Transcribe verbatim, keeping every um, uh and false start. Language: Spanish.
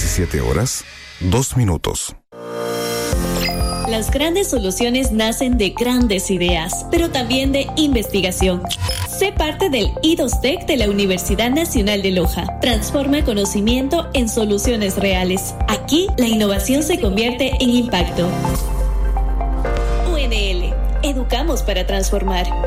diecisiete horas, dos minutos. Las grandes soluciones nacen de grandes ideas, pero también de investigación. Sé parte del I D O S T E C de la Universidad Nacional de Loja. Transforma conocimiento en soluciones reales. Aquí, la innovación se convierte en impacto. U N L. Educamos para transformar.